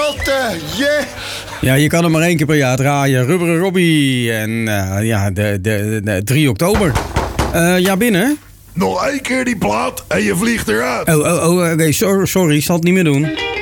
katten, yeah. Ja, je kan hem maar 1 keer per jaar draaien. Rubberen Robbie. En de 3 oktober. Ja, binnen. Nog 1 keer die plaat en je vliegt eruit. Oké, sorry, ik zal het niet meer doen.